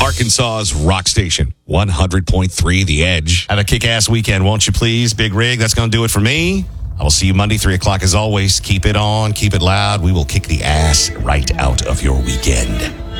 Arkansas's rock station, 100.3 The Edge. Have a kick-ass weekend, won't you please, Big Rig? That's going to do it for me. I will see you Monday, 3 o'clock as always. Keep it on, keep it loud. We will kick the ass right out of your weekend.